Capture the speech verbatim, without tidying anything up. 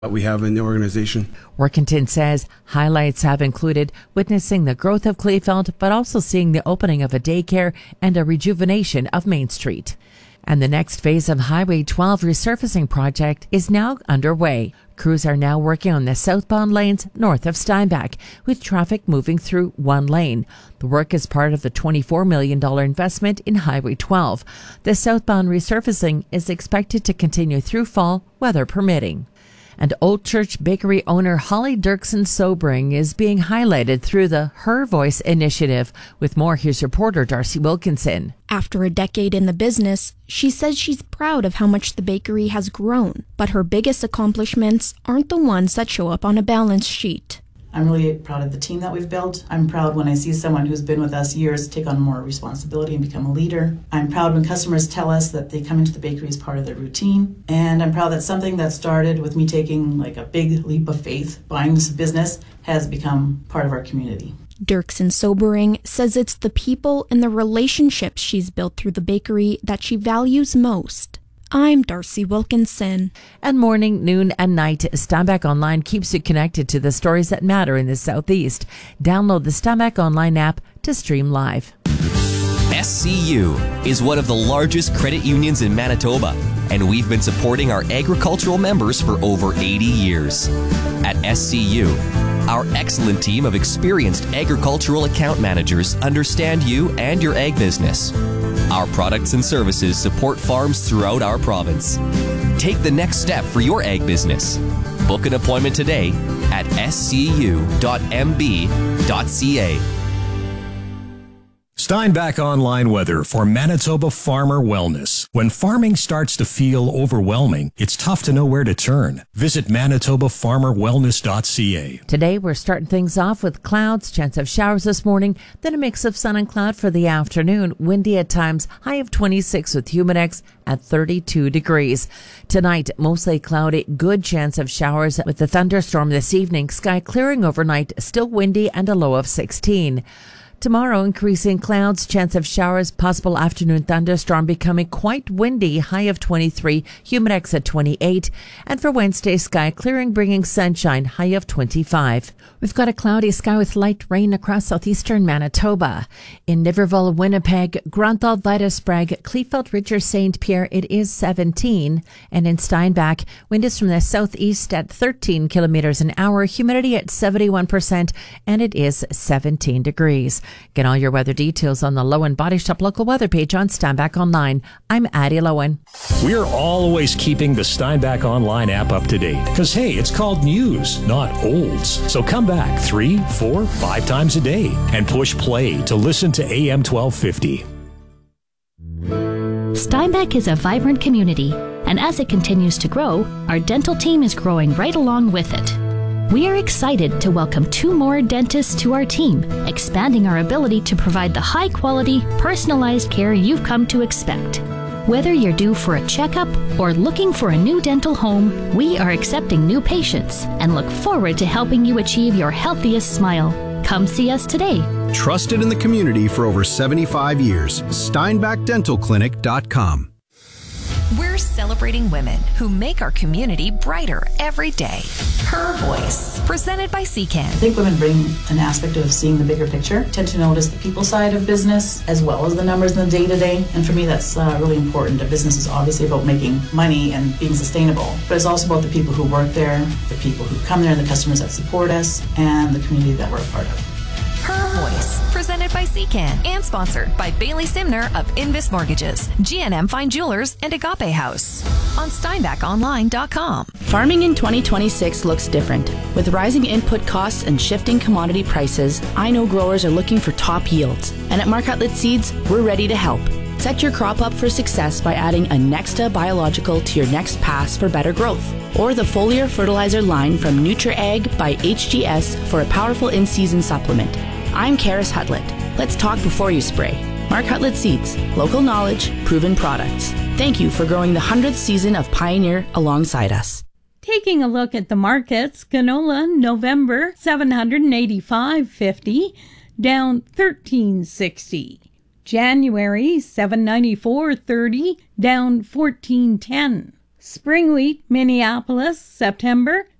that we have in the organization. Workington says highlights have included witnessing the growth of Kleefeld, but also seeing the opening of a daycare and a rejuvenation of Main Street. And the next phase of Highway twelve resurfacing project is now underway. Crews are now working on the southbound lanes north of Steinbach, with traffic moving through one lane. The work is part of the twenty-four million dollars investment in Highway twelve. The southbound resurfacing is expected to continue through fall, weather permitting. And Old Church Bakery owner Holly Dirksen Sobering is being highlighted through the Her Voice initiative. With more, here's reporter Darcy Wilkinson. After a decade in the business, she says she's proud of how much the bakery has grown, but her biggest accomplishments aren't the ones that show up on a balance sheet. I'm really proud of the team that we've built. I'm proud when I see someone who's been with us years take on more responsibility and become a leader. I'm proud when customers tell us that they come into the bakery as part of their routine. And I'm proud that something that started with me taking like a big leap of faith, buying this business, has become part of our community. Dirksen Sobering says it's the people and the relationships she's built through the bakery that she values most. I'm Darcy Wilkinson. And morning, noon, and night, Steinbach Online keeps you connected to the stories that matter in the Southeast. Download the Steinbach Online app to stream live. S C U is one of the largest credit unions in Manitoba, and we've been supporting our agricultural members for over eighty years. At S C U, our excellent team of experienced agricultural account managers understand you and your ag business. Our products and services support farms throughout our province. Take the next step for your ag business. Book an appointment today at s c u dot m b dot c a. Steinbach Online weather for Manitoba Farmer Wellness. When farming starts to feel overwhelming, it's tough to know where to turn. Visit manitoba farmer wellness dot c a. Today, we're starting things off with clouds, chance of showers this morning, then a mix of sun and cloud for the afternoon. Windy at times, high of twenty-six with Humidex at thirty-two degrees. Tonight, mostly cloudy, good chance of showers with the thunderstorm this evening. Sky clearing overnight, still windy and a low of sixteen. Tomorrow, increasing clouds, chance of showers, possible afternoon thunderstorm, becoming quite windy, high of twenty-three, Humidex at twenty-eight. And for Wednesday, sky clearing, bringing sunshine, high of twenty-five. We've got a cloudy sky with light rain across southeastern Manitoba. In Niverville, Winnipeg, Grunthal, Vitus Sprague, Kleefeld, Richard, Saint Pierre, it is seventeen. And in Steinbach, wind is from the southeast at thirteen kilometers an hour, humidity at seventy-one percent, and it is seventeen degrees. Get all your weather details on the Lowen Body Shop local weather page on Steinbach Online. I'm Addie Lowen. We're always keeping the Steinbach Online app up to date because, hey, it's called news, not olds. So come back three, four, five times a day and push play to listen to A M twelve fifty. Steinbach is a vibrant community, and as it continues to grow, our dental team is growing right along with it. We are excited to welcome two more dentists to our team, expanding our ability to provide the high-quality, personalized care you've come to expect. Whether you're due for a checkup or looking for a new dental home, we are accepting new patients and look forward to helping you achieve your healthiest smile. Come see us today. Trusted in the community for over seventy-five years. Steinbach Dental Clinic dot com. We're celebrating women who make our community brighter every day. Her Voice, presented by C Can. I think women bring an aspect of seeing the bigger picture, tend to notice the people side of business as well as the numbers in the day-to-day. And for me, that's uh, really important. A business is obviously about making money and being sustainable, but it's also about the people who work there, the people who come there, the customers that support us, and the community that we're a part of. Her Voice, presented by C Can and sponsored by Bailey Simner of Invis Mortgages, G N M Fine Jewelers, and Agape House on Steinbach Online dot com. Farming in twenty twenty-six looks different. With rising input costs and shifting commodity prices, I know growers are looking for top yields. And at Mark-Hutlett Seeds, we're ready to help. Set your crop up for success by adding a Nexta biological to your next pass for better growth. Or the foliar fertilizer line from NutriAg by H G S for a powerful in-season supplement. I'm Karis Hutlett. Let's talk before you spray. Mark-Hutlett Seeds. Local knowledge, proven products. Thank you for growing the hundredth season of Pioneer alongside us. Taking a look at the markets, canola November seven eighty-five fifty, down thirteen sixty. January seven ninety-four thirty, down fourteen ten. Spring wheat, Minneapolis, September